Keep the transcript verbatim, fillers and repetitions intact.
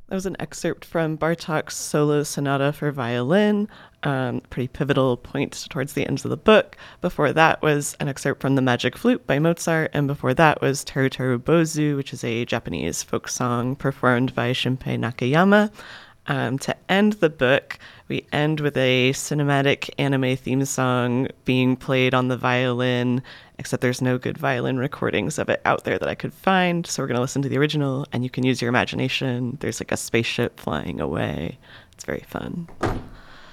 That was an excerpt from Bartók's Solo Sonata for Violin, um, pretty pivotal point towards the end of the book. Before that was an excerpt from The Magic Flute by Mozart, and before that was Teru Teru Bozu, which is a Japanese folk song performed by Shinpei Nakayama. Um, to end the book, we end with a cinematic anime theme song being played on the violin, except there's no good violin recordings of it out there that I could find. So we're going to listen to the original, and you can use your imagination. There's like a spaceship flying away. It's very fun.